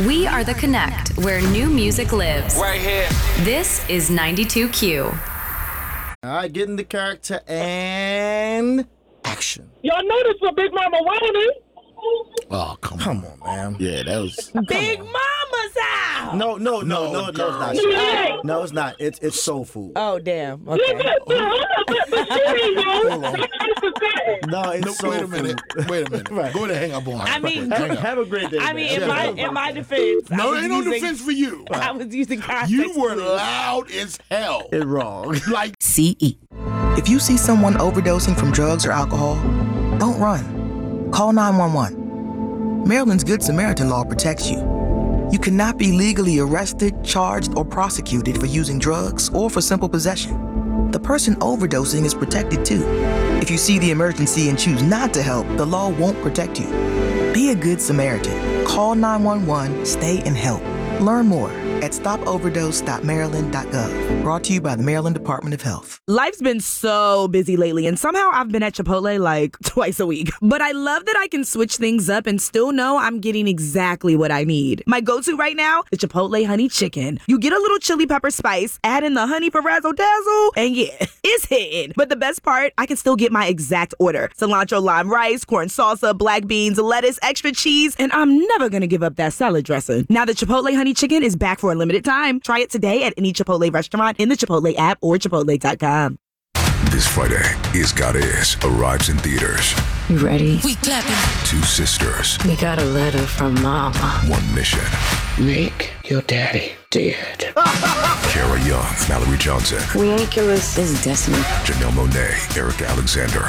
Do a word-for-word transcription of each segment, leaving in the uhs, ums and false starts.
We are the Connect, where new music lives. Right here. This is ninety-two Q. All right, get into character and action. Y'all know this for Big Mama Wayne. Oh, come, come on, man. Yeah, that was... Big Mama's house! No, no, no, no, no, no, it's not. Yeah. No, it's not. It's it's soul food. Oh, damn. Okay. Hold on. No, it's No, soul wait a minute. food. Wait a minute. Right. Go ahead, hang up on her. I mean, Have, have a great day. I mean, man. in my, in my defense, I No, was there ain't no using- defense for you. I was using context. You were clues. loud as hell. It's wrong. Like, C E. If you see someone overdosing from drugs or alcohol, don't run. Call nine one one. Maryland's Good Samaritan law protects you. You cannot be legally arrested, charged, or prosecuted for using drugs or for simple possession. The person overdosing is protected too. If you see the emergency and choose not to help, the law won't protect you. Be a good Samaritan. Call nine one one, stay and help. Learn more at stop overdose dot maryland dot gov. Brought to you by the Maryland Department of Health. Life's been so busy lately, and somehow I've been at Chipotle like twice a week. But I love that I can switch things up and still know I'm getting exactly what I need. My go-to right now, the Chipotle Honey Chicken. You get a little chili pepper spice, add in the honey for razzle dazzle, and yeah, it's hitting. But the best part, I can still get my exact order. Cilantro lime rice, corn salsa, black beans, lettuce, extra cheese, and I'm never gonna give up that salad dressing. Now the Chipotle Honey Chicken is back for a limited time. Try it today at any Chipotle restaurant in the Chipotle app or chipotle dot com. This Friday, Is God Is arrives in theaters. You ready? We clapping. Two sisters, We got a letter from Mama. one mission. Make your daddy dead. Kara Young, Mallory Johnson, We ain't killers. This is Destiny. Janelle Monáe, Erica Alexander,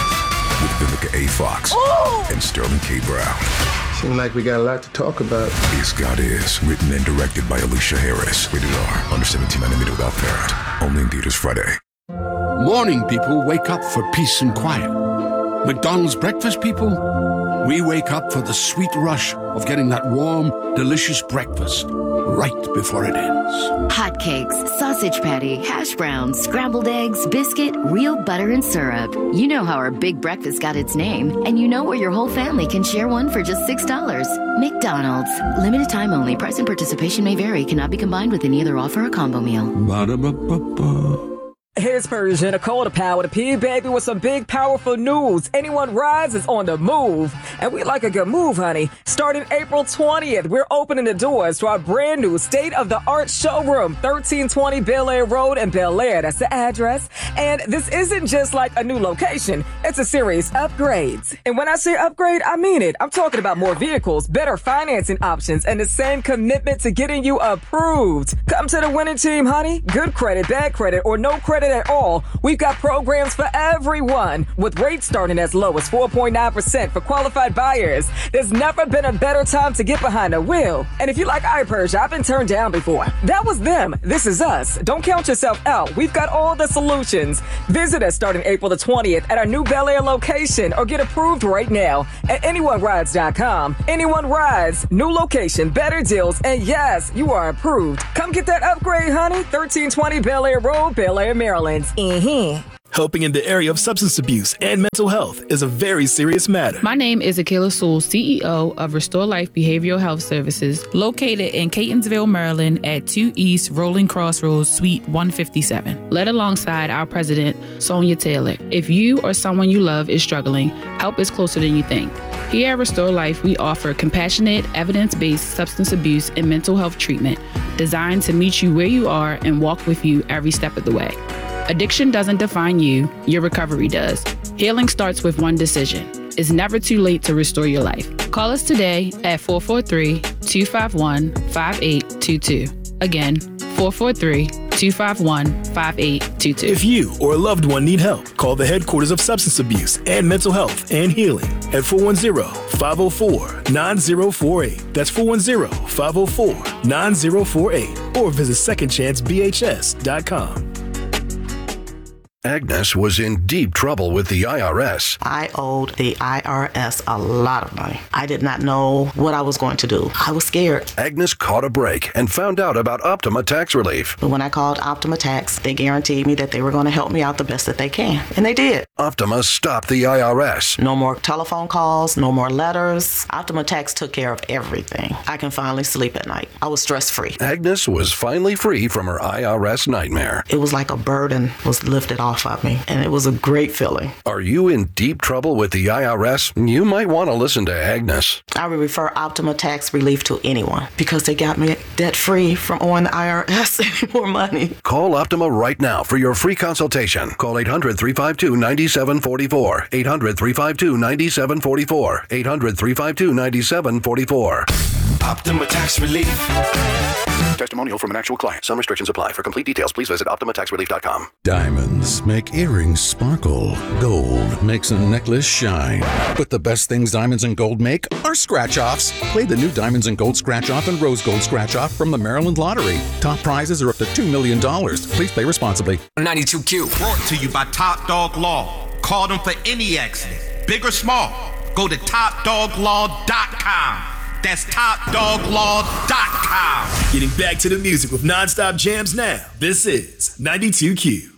with Vivica A. Fox and Sterling K. Brown. Seems like we got a lot to talk about. Is God Is, written and directed by Alicia Harris. Rated R, under seventeen, animated without parent. Only in theaters Friday. Morning people wake up for peace and quiet. McDonald's breakfast people, we wake up for the sweet rush of getting that warm, delicious breakfast right before it ends. Hotcakes, sausage patty, hash browns, scrambled eggs, biscuit, real butter and syrup. You know how our big breakfast got its name, and you know where your whole family can share one for just six dollars. McDonald's. Limited time only. Price and participation may vary. Cannot be combined with any other offer or combo meal. Ba-da-ba-ba-ba. Here's Persia, Nicole, the power to P, baby, with some big, powerful news. Anyone Rides is on the move, and we like a good move, honey. Starting April twentieth, we're opening the doors to our brand new state-of-the-art showroom, thirteen twenty Bel Air Road in Bel Air. That's the address. And this isn't just like a new location. It's a series of upgrades. And when I say upgrade, I mean it. I'm talking about more vehicles, better financing options, and the same commitment to getting you approved. Come to the winning team, honey. Good credit, bad credit, or no credit at all. We've got programs for everyone, with rates starting as low as four point nine percent for qualified buyers. There's never been a better time to get behind the wheel. And if you like iPersia, I've been turned down before. That was them. This is us. Don't count yourself out. We've got all the solutions. Visit us starting April the twentieth at our new Bel Air location, or get approved right now at anyone rides dot com. Anyone Rides, new location, better deals, and yes, you are approved. Come get that upgrade, honey. thirteen twenty Bel Air Road, Bel Air, Maryland. Mm-hmm. Helping in the area of substance abuse and mental health is a very serious matter. My name is Akela Sewell, C E O of Restore Life Behavioral Health Services, located in Catonsville, Maryland at two East Rolling Crossroads, Suite one fifty-seven. Led alongside our president, Sonia Taylor. If you or someone you love is struggling, help is closer than you think. Here at Restore Life, we offer compassionate, evidence-based substance abuse and mental health treatment designed to meet you where you are and walk with you every step of the way. Addiction doesn't define you, your recovery does. Healing starts with one decision. It's never too late to restore your life. Call us today at four four three, two five one, five eight two two. Again, four four three, two five one, five eight two two. If you or a loved one need help, call the headquarters of substance abuse and mental health and healing at four one zero, five zero four, nine zero four eight. That's four one zero, five zero four, nine zero four eight. Or visit second chance B H S dot com. Agnes was in deep trouble with the I R S. I owed the I R S a lot of money. I did not know what I was going to do. I was scared. Agnes caught a break and found out about Optima Tax Relief. But when I called Optima Tax, they guaranteed me that they were going to help me out the best that they can. And they did. Optima stopped the I R S. No more telephone calls, no more letters. Optima Tax took care of everything. I can finally sleep at night. I was stress-free. Agnes was finally free from her I R S nightmare. It was like a burden was lifted off of me, and it was a great feeling. Are you in deep trouble with the I R S? You might want to listen to Agnes. I would refer Optima Tax Relief to anyone because they got me debt-free from owing the I R S any more money. Call Optima right now for your free consultation. Call eight hundred, three five two, nine seven four four. eight hundred, three five two, nine seven four four. eight hundred, three five two, nine seven four four. Optima Tax Relief. Testimonial from an actual client. Some restrictions apply. For complete details, please visit optima tax relief dot com. Diamonds make earrings sparkle. Gold makes a necklace shine. But the best things diamonds and gold make are scratch-offs. Play the new Diamonds and Gold Scratch-Off and Rose Gold Scratch-Off from the Maryland Lottery. Top prizes are up to two million dollars. Please play responsibly. ninety-two Q. Brought to you by Top Dog Law. Call them for any accident, big or small. Go to top dog law dot com. That's top dog law dot com. Getting back to the music with non-stop jams now. This is ninety-two Q.